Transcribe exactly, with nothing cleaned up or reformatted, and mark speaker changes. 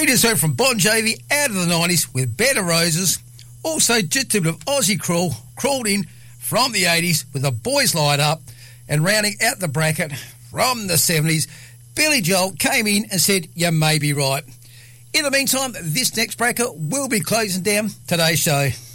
Speaker 1: We just heard from Bon Jovi out of the nineties with Bed of Roses. Also, just a bit of Aussie Crawl crawled in from the eighties with The Boys Light Up. And rounding out the bracket from the seventies, Billy Joel came in and said, "You may be right." In the meantime, this next bracket will be closing down today's show.